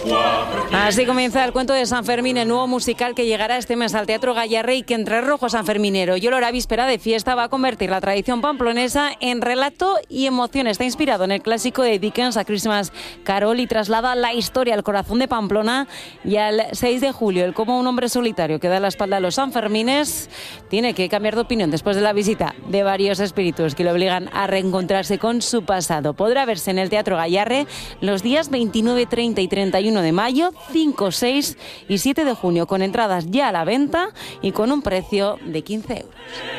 Así comienza el cuento de San Fermín, el nuevo musical que llegará este mes al Teatro Gayarre y que entre rojo sanferminero y olor a víspera de fiesta va a convertir la tradición pamplonesa en relato y emoción. Está inspirado en el clásico de Dickens, A Christmas Carol, y traslada la historia al corazón de Pamplona y al 6 de julio. El cómo un hombre solitario que da la espalda a los Sanfermines tiene que cambiar de opinión después de la visita de varios espíritus que le obligan a reencontrarse con su pasado. Podrá verse en el Teatro Gayarre los días 29, 30 y 31 de mayo, 5, 6 y 7 de junio, con entradas ya a la venta y con un precio de 15 euros.